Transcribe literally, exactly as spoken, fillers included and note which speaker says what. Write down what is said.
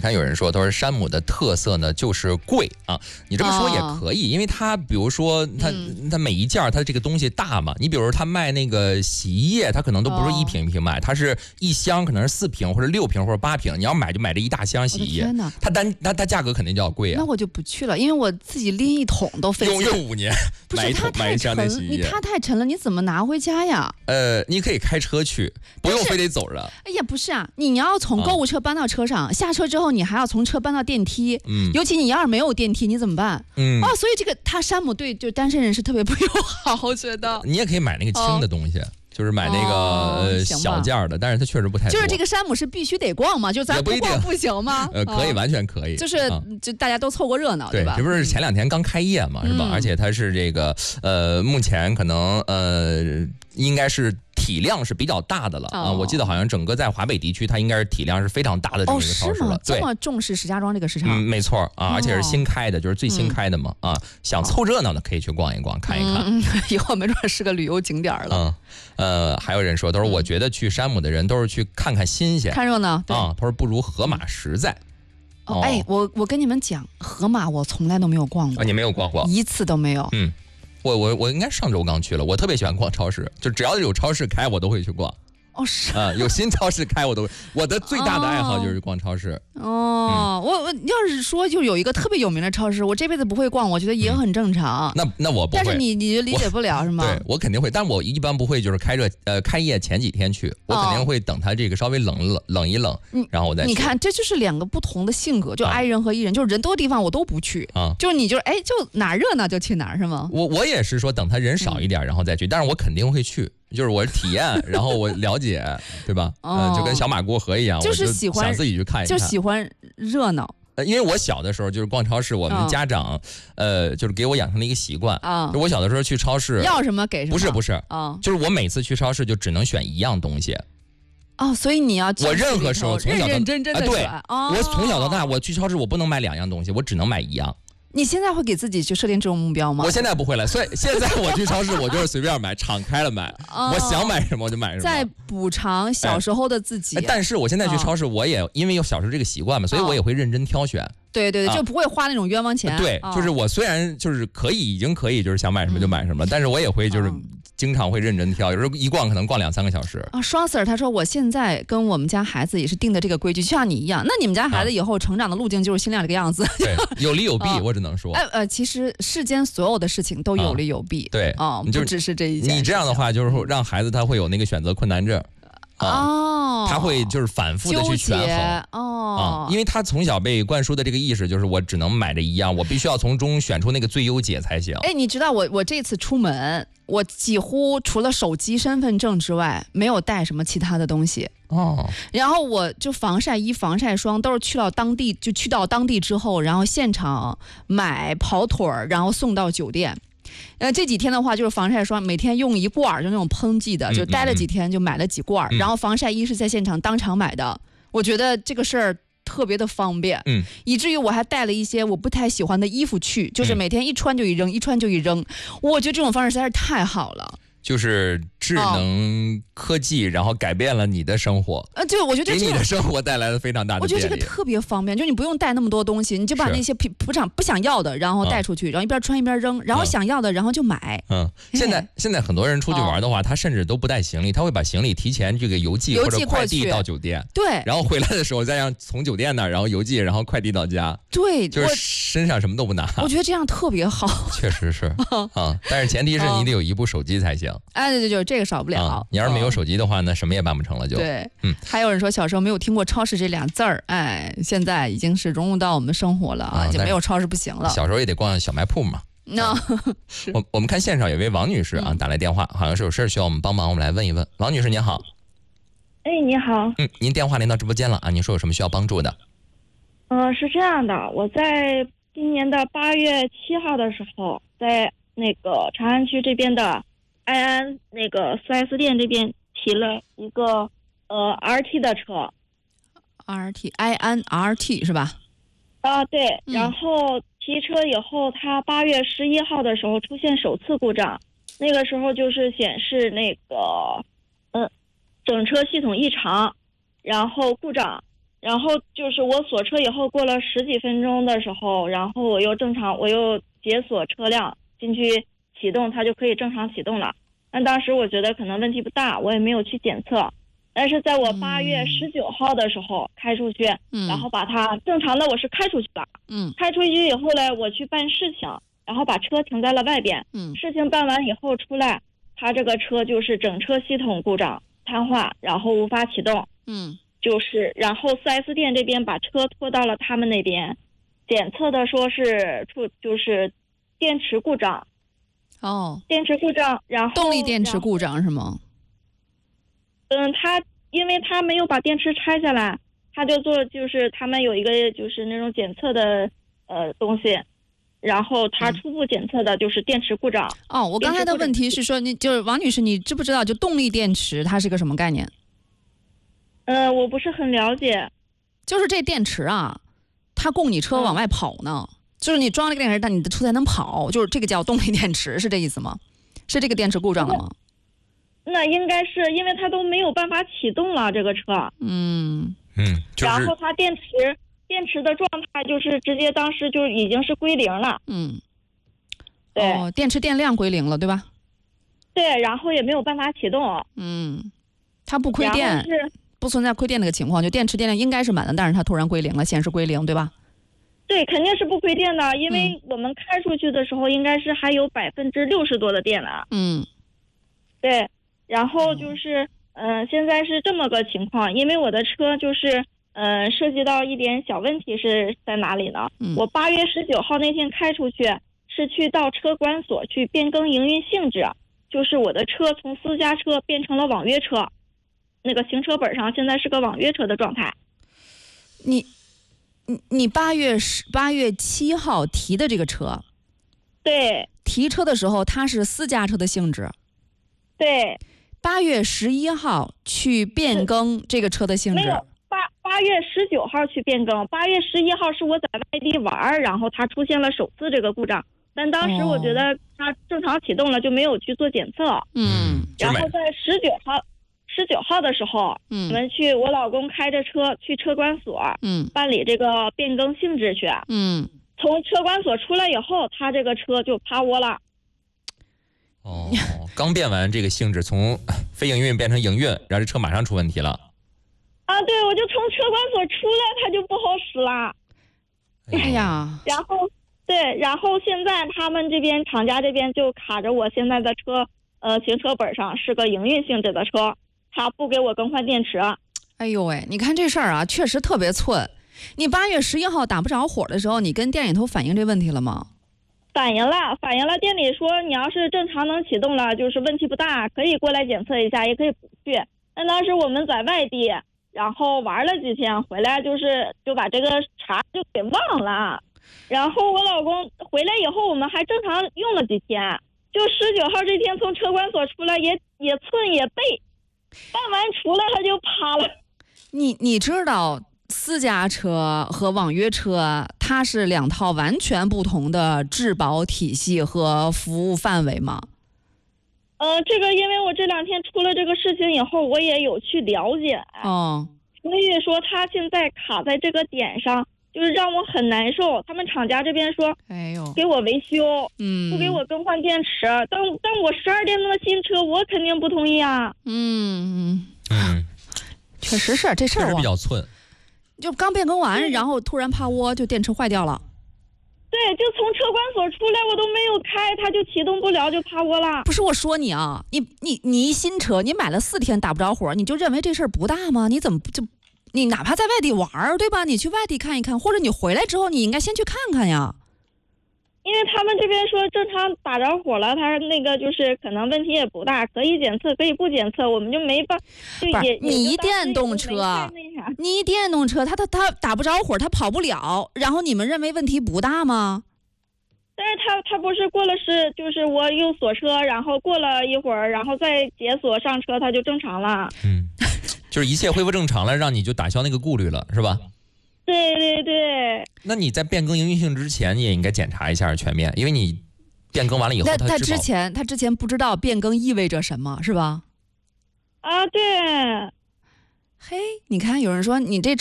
Speaker 1: 看有人说，他说山姆的特色呢就是贵啊，你这么说也可以，哦、因为他比如说他、嗯、他每一件他这个东西大嘛，你比如说他卖那个洗衣液，他可能都不是一瓶一瓶卖，他、哦、是一箱可能是四瓶或者六瓶或者八瓶，你要买就买这一大箱洗衣液，它单它它价格肯定就要贵啊。
Speaker 2: 那我就不去了，因为我自己拎一桶都费劲，
Speaker 1: 用用五年买一桶买一箱的洗衣液，
Speaker 2: 你它太沉了，你怎么拿回家呀？
Speaker 1: 呃，你可以开车去，不用非得走着。
Speaker 2: 哎呀，不是啊，你要从购物车搬到车上，嗯、下车之后你还要从车搬到电梯，嗯，尤其你要是没有电梯，你怎么办？嗯，哦，所以这个他山姆对就单身人士特别不友好，我觉得。
Speaker 1: 你也可以买那个轻的东西。哦就是买那个、哦、呃小件的，但是它确实不太多。
Speaker 2: 就是这个山姆是必须得逛嘛，就咱不逛不行吗？
Speaker 1: 呃，可以，完全可以。
Speaker 2: 就是、嗯、就大家都凑个热闹，对吧？
Speaker 1: 这不是前两天刚开业嘛，是吧？嗯、而且它是这个呃，目前可能呃应该是。体量是比较大的了啊、哦！我记得好像整个在华北地区，它应该是体量是非常大的这么一个超市了。
Speaker 2: 哦、这么重视石家庄这个市场？
Speaker 1: 嗯，没错啊，而且是新开的，就是最新开的嘛、嗯、啊！想凑热闹的可以去逛一逛，看一看。
Speaker 2: 嗯、以后没准是个旅游景点了。
Speaker 1: 嗯，呃，还有人说，都是我觉得去山姆的人都是去看看新鲜、
Speaker 2: 看热闹
Speaker 1: 啊。他说不如盒马实在。
Speaker 2: 哦，哎，我我跟你们讲，盒马我从来都没有逛过。
Speaker 1: 啊，你没有逛过？
Speaker 2: 一次都没有。
Speaker 1: 嗯。我我我应该上周刚去了，我特别喜欢逛超市，就只要有超市开，我都会去逛。
Speaker 2: 哦，是
Speaker 1: 啊、呃，有新超市开，我都我的最大的爱好就是逛超市。
Speaker 2: 哦，嗯、我我要是说就有一个特别有名的超市，我这辈子不会逛，我觉得也很正常。
Speaker 1: 嗯、那那我不会，
Speaker 2: 但是你你就理解不了是吗？
Speaker 1: 对，我肯定会，但我一般不会就是开着呃开业前几天去，我肯定会等它这个稍微冷冷冷一冷，嗯、然后我再去。
Speaker 2: 你看，这就是两个不同的性格，就 I 人和 E 人，就是人多的地方我都不去啊，就是你就是哎就哪热闹就去哪儿是吗？
Speaker 1: 我我也是说等它人少一点、嗯、然后再去，但是我肯定会去。就是我体验，然后我了解，对吧？嗯、哦呃，就跟小马过河一样，
Speaker 2: 就是喜欢
Speaker 1: 我就想自己去看一看，
Speaker 2: 就喜欢热闹。
Speaker 1: 呃，因为我小的时候就是逛超市，我们家长，哦、呃，就是给我养成了一个习惯啊。就我小的时候去超市，
Speaker 2: 要什么给什么。
Speaker 1: 不是不是啊，哦、就是我每次去超市就只能选一样东西。
Speaker 2: 哦，所以你要
Speaker 1: 我任何时候从小到
Speaker 2: 认认真真的、
Speaker 1: 呃、对、
Speaker 2: 哦，
Speaker 1: 我从小到大我去超市我不能买两样东西，我只能买一样。
Speaker 2: 你现在会给自己就设定这种目标吗？
Speaker 1: 我现在不会了，所以现在我去超市，我就是随便买，敞开了买，哦、我想买什么我就买什么。
Speaker 2: 在补偿小时候的自己。
Speaker 1: 哎、但是我现在去超市，我也、哦、因为有小时候这个习惯嘛，所以我也会认真挑选。
Speaker 2: 对对对，
Speaker 1: 啊、
Speaker 2: 就不会花那种冤枉钱。
Speaker 1: 对，
Speaker 2: 哦、
Speaker 1: 就是我虽然就是可以，已经可以，就是想买什么就买什么，嗯、但是我也会就是。哦经常会认真挑，有时候一逛可能逛两三个小时
Speaker 2: 啊。双 Sir 他说我现在跟我们家孩子也是定的这个规矩，就像你一样。那你们家孩子以后成长的路径就是新亮这个样子。
Speaker 1: 对，有利有弊，我只能说。
Speaker 2: 哎呃，其实世间所有的事情都有利有弊。
Speaker 1: 对
Speaker 2: 啊，不只是这一件。
Speaker 1: 你这样的话，就是让孩子他会有那个选择困难症。
Speaker 2: 哦，
Speaker 1: 他会就是反复的去权衡
Speaker 2: 哦、
Speaker 1: 啊，因为他从小被灌输的这个意识就是我只能买这一样，我必须要从中选出那个最优解才行。
Speaker 2: 哎，你知道我我这次出门，我几乎除了手机、身份证之外，没有带什么其他的东西
Speaker 1: 哦。
Speaker 2: 然后我就防晒衣、防晒霜都是去到当地，就去到当地之后，然后现场买跑腿儿，然后送到酒店。呃，这几天的话就是防晒霜，每天用一罐，就那种喷剂的，就待了几天就买了几罐。嗯嗯嗯，然后防晒衣是在现场当场买的，我觉得这个事儿特别的方便，嗯，以至于我还带了一些我不太喜欢的衣服去，就是每天一穿就一扔，嗯、一穿就一扔。我觉得这种方式实在是太好了。
Speaker 1: 就是智能科技，哦、然后改变了你的生活。
Speaker 2: 呃，对，我觉得
Speaker 1: 给你的生活带来了非常大的便利。
Speaker 2: 我觉得这个特别方便，就你不用带那么多东西，你就把那些不想不想要的，然后带出去，嗯、然后一边穿一边扔，然后想要的，然后就买。
Speaker 1: 嗯，现在现在很多人出去玩的话，哦、他甚至都不带行李，他会把行李提前这个邮寄或者快递到酒店。
Speaker 2: 对，
Speaker 1: 然后回来的时候再让从酒店那，然后邮寄，然后快递到家。
Speaker 2: 对，
Speaker 1: 就是身上什么都不拿。
Speaker 2: 我觉得这样特别好。
Speaker 1: 确实是啊，但是前提是你得有一部手机才行。
Speaker 2: 哎，对对对，这个少不了。
Speaker 1: 啊、你要是没有手机的话，那什么也办不成了就。
Speaker 2: 对，嗯。还有人说小时候没有听过超市这俩字儿，哎，现在已经是融入到我们生活了啊，就没有超市不行了。
Speaker 1: 小时候也得逛小卖铺嘛。
Speaker 2: 那、no,
Speaker 1: 我我们看线上有位王女士啊、嗯、打来电话，好像是有事需要我们帮忙，我们来问一问。王女士您好。
Speaker 3: 哎，你好。
Speaker 1: 嗯，您电话连到直播间了啊，您说有什么需要帮助的？
Speaker 3: 呃，是这样的，我在今年的八月七号的时候，在那个长安区这边的爱安那个 四 S 店这边提了一个呃 R T 的车。
Speaker 2: R T 爱安 R T 是吧？
Speaker 3: 啊，对。嗯、然后提车以后，它八月十一号的时候出现首次故障，那个时候就是显示那个嗯、呃、整车系统异常，然后故障。 然后就是我锁车以后，过了十几分钟的时候，然后我又正常，我又解锁车辆进去启动，它就可以正常启动了。但当时我觉得可能问题不大，我也没有去检测。但是在我八月十九号的时候开出去，
Speaker 2: 嗯、
Speaker 3: 然后把它正常的我是开出去了，
Speaker 2: 嗯，
Speaker 3: 开出去以后呢，我去办事情，然后把车停在了外边，
Speaker 2: 嗯，
Speaker 3: 事情办完以后出来，它这个车就是整车系统故障瘫痪，然后无法启动，
Speaker 2: 嗯。
Speaker 3: 就是然后 四 S 店这边把车拖到了他们那边，检测的说是出就是电池故障。
Speaker 2: 哦，
Speaker 3: 电池故障，然后
Speaker 2: 动力电池故障是吗？
Speaker 3: 嗯，他因为他没有把电池拆下来，他就做就是他们有一个就是那种检测的呃东西，然后他初步检测的就是电池故障。
Speaker 2: 嗯、哦，我刚才的问题是说，你就是王女士，你知不知道就动力电池它是个什么概念？
Speaker 3: 呃，我不是很了解。
Speaker 2: 就是这电池啊，它供你车往外跑呢。嗯、就是你装了个电池，但你的车才能跑，就是这个叫动力电池，是这意思吗？是这个电池故障了吗？
Speaker 3: 那应该是因为它都没有办法启动了这个车。
Speaker 2: 嗯
Speaker 1: 嗯，就是、
Speaker 3: 然后它电池电池的状态就是直接当时就已经是归零了。
Speaker 2: 嗯，
Speaker 3: 对，
Speaker 2: 哦，电池电量归零了，对吧？
Speaker 3: 对，然后也没有办法启动。
Speaker 2: 嗯，它不亏电。
Speaker 3: 是
Speaker 2: 不存在亏电那个情况，就电池电量应该是满的，但是它突然归零了，显示归零，对吧？
Speaker 3: 对，肯定是不亏电的，因为我们开出去的时候应该是还有百分之六十多的电了。
Speaker 2: 嗯，
Speaker 3: 对，然后就是嗯、呃，现在是这么个情况，因为我的车就是嗯、呃，涉及到一点小问题是在哪里呢？
Speaker 2: 嗯、
Speaker 3: 我八月十九号那天开出去是去到车管所去变更营运性质，就是我的车从私家车变成了网约车。那个行车本上现在是个网约车的状态。
Speaker 2: 你，你你八月十八月七号提的这个车，
Speaker 3: 对，
Speaker 2: 提车的时候它是私家车的性质，
Speaker 3: 对。
Speaker 2: 八月十一号去变更这个车的性质，
Speaker 3: 没有八八月十九号去变更，八月十一号是我在外地玩，然后它出现了首次这个故障，但当时我觉得它正常启动了，就没有去做检测。
Speaker 2: 嗯，
Speaker 3: 然后在十九号。十九号的时候，
Speaker 2: 嗯，
Speaker 3: 我们去，我老公开着车去车管所，
Speaker 2: 嗯，
Speaker 3: 办理这个变更性质去，
Speaker 2: 嗯，
Speaker 3: 从车管所出来以后，他这个车就趴窝了。
Speaker 1: 哦，刚变完这个性质，从非营运变成营运，然后这车马上出问题了。
Speaker 3: 啊，对，我就从车管所出来，它就不好使了。
Speaker 2: 哎呀，
Speaker 3: 然后对，然后现在他们这边厂家这边就卡着我现在的车，呃，行车本上是个营运性质的车。他不给我更换电池。
Speaker 2: 哎呦喂，你看这事儿啊，确实特别寸。你八月十一号打不着火的时候，你跟店里头反映这问题了吗？
Speaker 3: 反映了，反映了。店里说你要是正常能启动了，就是问题不大，可以过来检测一下，也可以不去。但当时我们在外地，然后玩了几天，回来就是就把这个查就给忘了。然后我老公回来以后，我们还正常用了几天。就十九号这天从车管所出来也，也也寸也背。办完出来他就趴了。
Speaker 2: 你你知道私家车和网约车它是两套完全不同的质保体系和服务范围吗？
Speaker 3: 呃，这个因为我这两天出了这个事情以后，我也有去了解。
Speaker 2: 哦，
Speaker 3: 所以说他现在卡在这个点上，就是让我很难受。他们厂家这边说，
Speaker 2: 哎呦，
Speaker 3: 给我维修，
Speaker 2: 嗯，
Speaker 3: 不给我更换电池。但但我十二电动的新车，我肯定不同意啊。
Speaker 2: 嗯
Speaker 1: 嗯，
Speaker 2: 确实是这事儿，
Speaker 1: 确实比较寸。
Speaker 2: 就刚变更完，然后突然趴窝，就电池坏掉了。
Speaker 3: 对，就从车管所出来，我都没有开，它就启动不了，就趴窝了。
Speaker 2: 不是我说你啊，你你你一新车，你买了四天打不着火，你就认为这事儿不大吗？你怎么就？你哪怕在外地玩儿，对吧？你去外地看一看，或者你回来之后，你应该先去看看呀。
Speaker 3: 因为他们这边说正常打着火了，他那个就是可能问题也不大，可以检测，可以不检测，我们就没办，就也
Speaker 2: 你一电动车，你一电动车，它它它打不着火，它跑不了，然后你们认为问题不大吗？
Speaker 3: 但是他他不是过了是就是我又锁车，然后过了一会儿，然后再解锁上车，它就正常了。
Speaker 1: 嗯。就是一切恢复正常了，让你就打消那个顾虑了，是吧？
Speaker 3: 对对对。
Speaker 1: 那你在变更营运性之前，你也应该检查一下全面，因为你变更完了以后，
Speaker 2: 他他之前他之前不知道变更意味着什么，是吧？
Speaker 3: 啊，对。
Speaker 2: 嘿，你看有人说你这车。